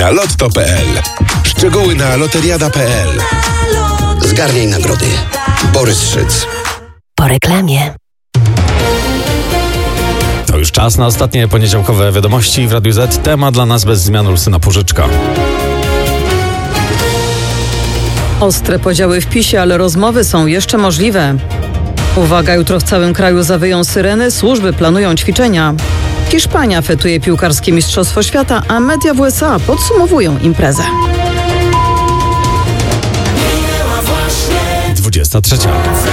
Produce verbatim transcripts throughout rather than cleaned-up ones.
na lotto kropka pe el. Szczegóły na loteriada kropka pe el. Zgarnij nagrody. Borys Szyc. Po reklamie. To już czas na ostatnie poniedziałkowe wiadomości w Radiu Z. Temat dla nas bez zmian Ursyna Purżyczka. Ostre podziały w PiSie, ale rozmowy są jeszcze możliwe. Uwaga, jutro w całym kraju zawyją syreny, służby planują ćwiczenia. Hiszpania fetuje piłkarskie Mistrzostwo Świata, a media w U S A podsumowują imprezę. dwudziesta trzecia.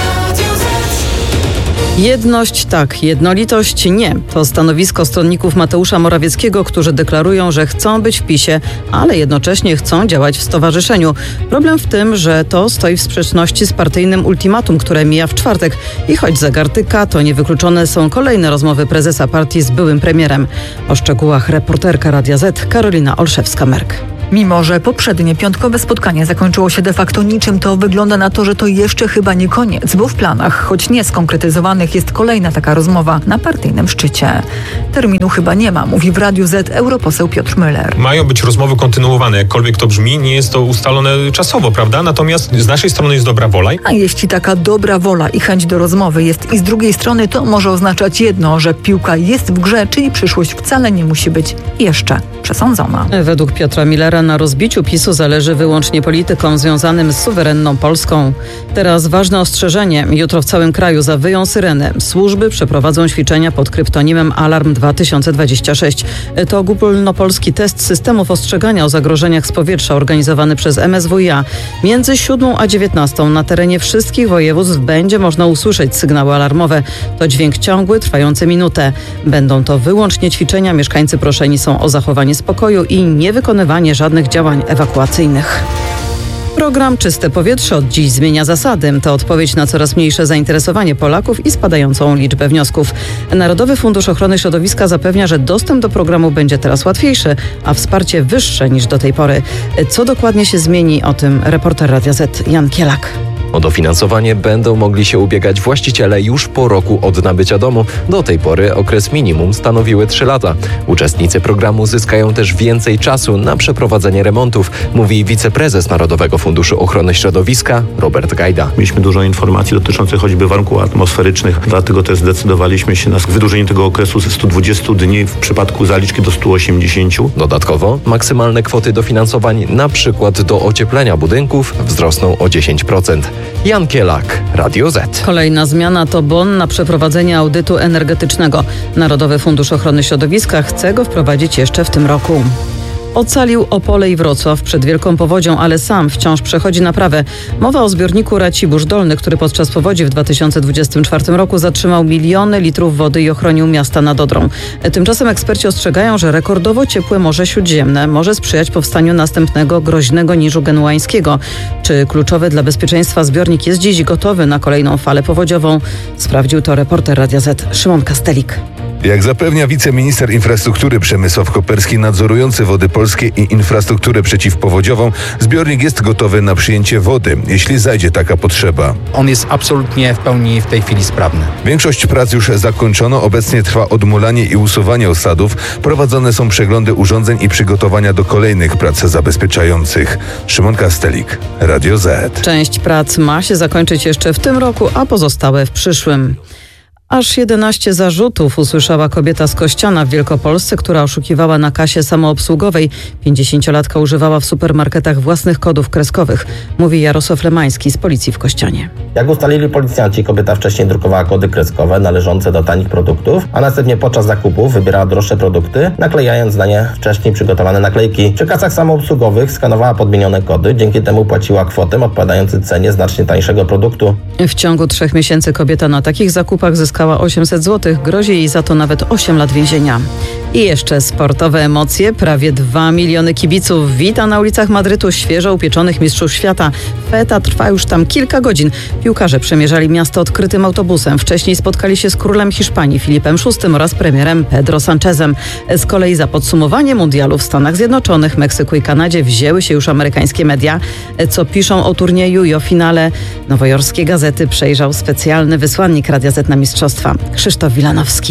Jedność tak, jednolitość nie. To stanowisko stronników Mateusza Morawieckiego, którzy deklarują, że chcą być w PiSie, ale jednocześnie chcą działać w stowarzyszeniu. Problem w tym, że to stoi w sprzeczności z partyjnym ultimatum, które mija w czwartek. I choć zegar tyka, to niewykluczone są kolejne rozmowy prezesa partii z byłym premierem. O szczegółach reporterka Radia Z Karolina Olszewska-Merk. Mimo że poprzednie piątkowe spotkanie zakończyło się de facto niczym, to wygląda na to, że to jeszcze chyba nie koniec, bo w planach, choć nie skonkretyzowanych, jest kolejna taka rozmowa na partyjnym szczycie. Terminu chyba nie ma, mówi w Radiu Z europoseł Piotr Müller. Mają być rozmowy kontynuowane, jakkolwiek to brzmi, nie jest to ustalone czasowo, prawda? Natomiast z naszej strony jest dobra wola. A jeśli taka dobra wola i chęć do rozmowy jest i z drugiej strony, to może oznaczać jedno, że piłka jest w grze, czyli przyszłość wcale nie musi być jeszcze przesądzona. Według Piotra Millera na rozbiciu PiSu zależy wyłącznie politykom związanym z suwerenną Polską. Teraz ważne ostrzeżenie. Jutro w całym kraju zawyją syreny. Służby przeprowadzą ćwiczenia pod kryptonimem Alarm dwa tysiące dwadzieścia sześć. To ogólnopolski test systemów ostrzegania o zagrożeniach z powietrza organizowany przez M S W i A. Między siódmą a dziewiętnastą na terenie wszystkich województw będzie można usłyszeć sygnały alarmowe. To dźwięk ciągły, trwający minutę. Będą to wyłącznie ćwiczenia. Mieszkańcy proszeni są o zachowanie spokoju i niewykonywanie żadnych działań ewakuacyjnych. Program Czyste Powietrze od dziś zmienia zasady. To odpowiedź na coraz mniejsze zainteresowanie Polaków i spadającą liczbę wniosków. Narodowy Fundusz Ochrony Środowiska zapewnia, że dostęp do programu będzie teraz łatwiejszy, a wsparcie wyższe niż do tej pory. Co dokładnie się zmieni, o tym reporter Radia Z Jan Kielak. O dofinansowanie będą mogli się ubiegać właściciele już po roku od nabycia domu. Do tej pory okres minimum stanowiły trzy lata. Uczestnicy programu zyskają też więcej czasu na przeprowadzenie remontów, mówi wiceprezes Narodowego Funduszu Ochrony Środowiska Robert Gajda. Mieliśmy dużo informacji dotyczących choćby warunków atmosferycznych, dlatego też zdecydowaliśmy się na wydłużenie tego okresu ze stu dwudziestu dni w przypadku zaliczki do stu osiemdziesięciu. Dodatkowo maksymalne kwoty dofinansowań na przykład do ocieplenia budynków wzrosną o dziesięć procent. Jan Kielak, Radio Z. Kolejna zmiana to bon na przeprowadzenie audytu energetycznego. Narodowy Fundusz Ochrony Środowiska chce go wprowadzić jeszcze w tym roku. Ocalił Opole i Wrocław przed wielką powodzią, ale sam wciąż przechodzi naprawę. Mowa o zbiorniku Racibórz Dolny, który podczas powodzi w dwa tysiące dwudziestym czwartym roku zatrzymał miliony litrów wody i ochronił miasta nad Odrą. Tymczasem eksperci ostrzegają, że rekordowo ciepłe Morze Śródziemne może sprzyjać powstaniu następnego groźnego niżu genuańskiego. Czy kluczowy dla bezpieczeństwa zbiornik jest dziś gotowy na kolejną falę powodziową? Sprawdził to reporter Radia Z Szymon Kastelik. Jak zapewnia wiceminister infrastruktury Przemysław Koperski nadzorujący Wody Polskie i infrastrukturę przeciwpowodziową, zbiornik jest gotowy na przyjęcie wody, jeśli zajdzie taka potrzeba. On jest absolutnie w pełni w tej chwili sprawny. Większość prac już zakończono, obecnie trwa odmulanie i usuwanie osadów, prowadzone są przeglądy urządzeń i przygotowania do kolejnych prac zabezpieczających. Szymon Kastelik, Radio Z. Część prac ma się zakończyć jeszcze w tym roku, a pozostałe w przyszłym. Aż jedenaście zarzutów usłyszała kobieta z Kościana w Wielkopolsce, która oszukiwała na kasie samoobsługowej. pięćdziesięciolatka używała w supermarketach własnych kodów kreskowych, mówi Jarosław Lemański z policji w Kościanie. Jak ustalili policjanci, kobieta wcześniej drukowała kody kreskowe należące do tanich produktów, a następnie podczas zakupów wybierała droższe produkty, naklejając na nie wcześniej przygotowane naklejki. Przy kasach samoobsługowych skanowała podmienione kody, dzięki temu płaciła kwotę odpowiadającą cenie znacznie tańszego produktu. W ciągu trzech miesięcy kobieta na takich zakupach zyskała osiemset złotych, grozi jej za to nawet osiem lat więzienia. I jeszcze sportowe emocje. Prawie dwa miliony kibiców wita na ulicach Madrytu świeżo upieczonych mistrzów świata. Feta trwa już tam kilka godzin. Piłkarze przemierzali miasto odkrytym autobusem. Wcześniej spotkali się z królem Hiszpanii Filipem szóstym oraz premierem Pedro Sanchezem. Z kolei za podsumowanie mundialu w Stanach Zjednoczonych, Meksyku i Kanadzie wzięły się już amerykańskie media. Co piszą o turnieju i o finale, nowojorskie gazety przejrzał specjalny wysłannik Radia Z na mistrzostwa Krzysztof Wilanowski.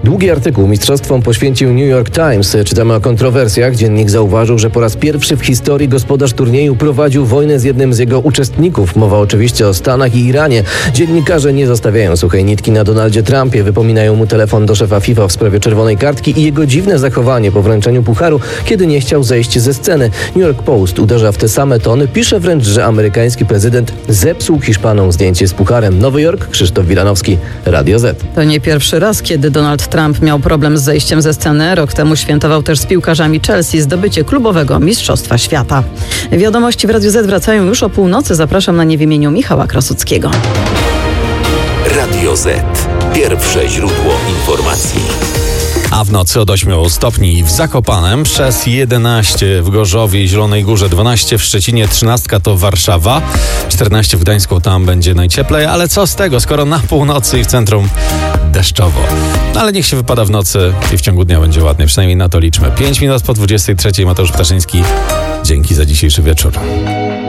Długi artykuł mistrzostwom poświęcił New York Times. Czytamy o kontrowersjach. Dziennik zauważył, że po raz pierwszy w historii gospodarz turnieju prowadził wojnę z jednym z jego uczestników. Mowa oczywiście o Stanach i Iranie. Dziennikarze nie zostawiają suchej nitki na Donaldzie Trumpie. Wypominają mu telefon do szefa FIFA w sprawie czerwonej kartki i jego dziwne zachowanie po wręczeniu pucharu, kiedy nie chciał zejść ze sceny. New York Post uderza w te same tony. Pisze wręcz, że amerykański prezydent zepsuł Hiszpanom zdjęcie z pucharem. Nowy Jork, Krzysztof Wilanowski, Radio Z. To nie pierwszy raz, kiedy Donald Trump miał problem z zejściem ze sceny. Rok temu świętował też z piłkarzami Chelsea zdobycie klubowego Mistrzostwa Świata. Wiadomości w Radiu Z wracają już o północy. Zapraszam na nie w imieniu Michała Krasuckiego. Radio Z. Pierwsze źródło informacji. A w nocy od ośmiu stopni w Zakopanem, przez jedenaście w Gorzowie i Zielonej Górze, dwanaście w Szczecinie, trzynaście to Warszawa, czternaście w Gdańsku, tam będzie najcieplej, ale co z tego, skoro na północy i w centrum deszczowo. No ale niech się wypada w nocy i w ciągu dnia będzie ładnie, przynajmniej na to liczmy. pięć minut po dwudziestej trzeciej, Mateusz Ptaszyński. Dzięki za dzisiejszy wieczór.